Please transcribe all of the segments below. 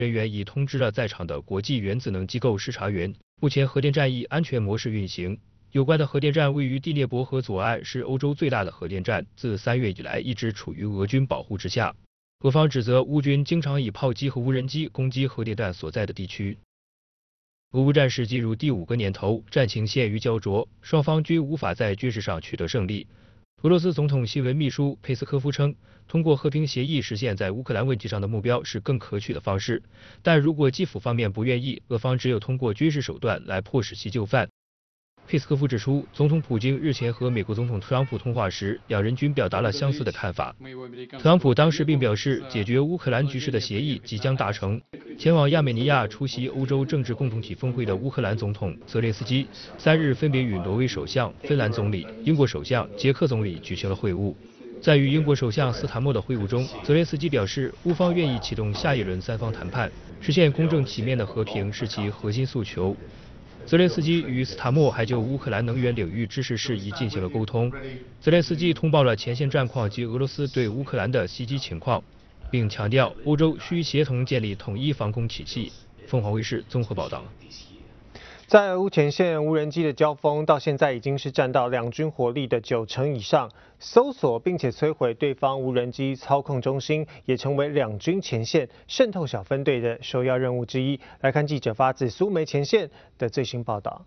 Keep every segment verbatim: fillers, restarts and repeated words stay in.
人员已通知了在场的国际原子能机构视察员。目前核电站以安全模式运行。有关的核电站位于第聂伯河左岸，是欧洲最大的核电站，自三月以来一直处于俄军保护之下。俄方指责乌军经常以炮击和无人机攻击核电站所在的地区。俄乌战事进入第五个年头，战情陷于胶着，双方均无法在军事上取得胜利。俄罗斯总统新闻秘书佩斯科夫称，通过和平协议实现在乌克兰问题上的目标是更可取的方式，但如果基辅方面不愿意，俄方只有通过军事手段来迫使其就范。佩斯科夫指出，总统普京日前和美国总统特朗普通话时，两人均表达了相似的看法。特朗普当时并表示，解决乌克兰局势的协议即将达成。前往亚美尼亚出席欧洲政治共同体峰会的乌克兰总统泽连斯基，三日分别与挪威首相、芬兰总理、英国首相、捷克总理举行了会晤。在与英国首相斯坦默的会晤中，泽连斯基表示，乌方愿意启动下一轮三方谈判，实现公正体面的和平是其核心诉求。泽连斯基与斯塔默还就乌克兰能源领域支持事宜进行了沟通。泽连斯基通报了前线战况及俄罗斯对乌克兰的袭击情况，并强调欧洲需协同建立统一防空体系。凤凰卫视综合报道。 在俄乌前线，无人机的交锋到现在已经是占到两军火力的九成以上，搜索并且摧毁对方无人机操控中心，也成为两军前线渗透小分队的首要任务之一。来看记者发自苏梅前线的最新报道。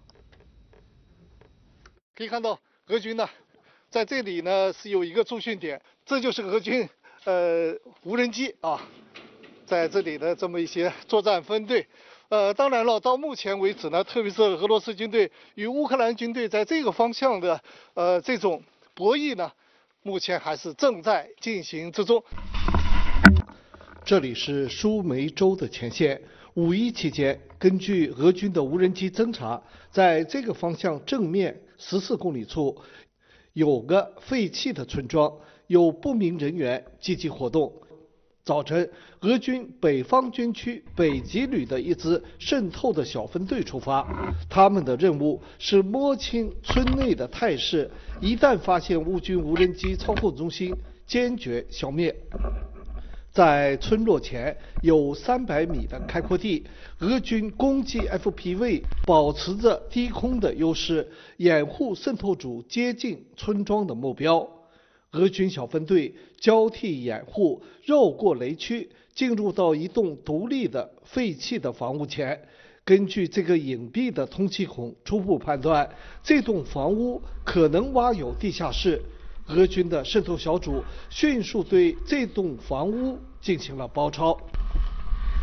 可以看到，俄军呢，在这里呢是有一个驻训点，这就是俄军呃无人机啊，在这里的这么一些作战分队。呃，当然了，到目前为止呢，特别是俄罗斯军队与乌克兰军队在这个方向的呃这种博弈呢，目前还是正在进行之中。这里是苏梅州的前线，五一期间，根据俄军的无人机侦察，在这个方向正面十四公里处，有个废弃的村庄，有不明人员积极活动。早晨，俄军北方军区北极旅的一支渗透的小分队出发，他们的任务是摸清村内的态势，一旦发现乌军无人机操控中心，坚决消灭。在村落前有三百米的开阔地，俄军攻击 F P V 保持着低空的优势，掩护渗透组接近村庄的目标。俄军小分队交替掩护，绕过雷区，进入到一栋独立的废弃的房屋前。根据这个隐蔽的通气孔初步判断，这栋房屋可能挖有地下室。俄军的渗透小组迅速对这栋房屋进行了包抄。